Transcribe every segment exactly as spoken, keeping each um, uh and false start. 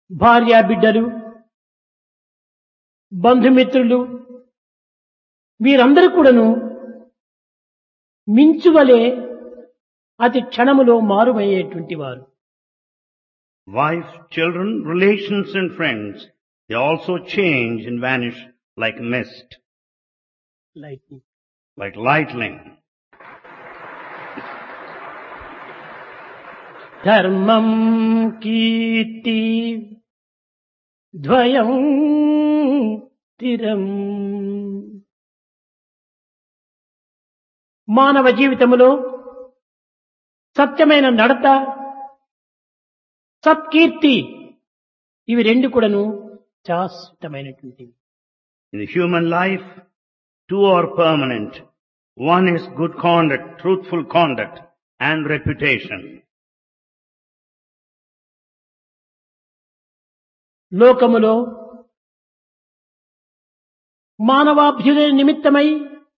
భార్యా బిడ్డలు, బంధుమిత్రులు వీరందరూ కూడాను మించువలే అతి క్షణములో మారుమయ్యేటువంటి వారు. Wife, children, relations and friends, they also change and vanish like mist, Lightning. like lightning. ధర్మం కీర్తి ద్వయం స్థిరం. మానవ జీవితములో సత్యమైన నడత, సత్కీర్తి ఇవి రెండు కూడాను శాశ్వతమైనటువంటివి. In the human life, two are permanent. One is good conduct, truthful conduct, and reputation. లోకములో మానవాభ్యుదయ నిమిత్తమై,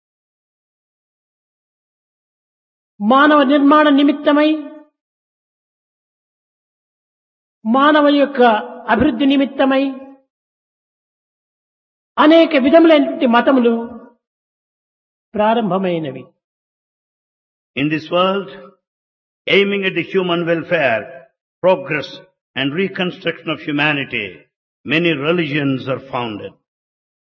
మానవ నిర్మాణ నిమిత్తమై, మానవ యొక్క అభివృద్ధి నిమిత్తమై అనేక విధములైనటువంటి మతములు ప్రారంభమైనవి. In this world, aiming at the human welfare, progress and reconstruction of humanity, many religions are founded.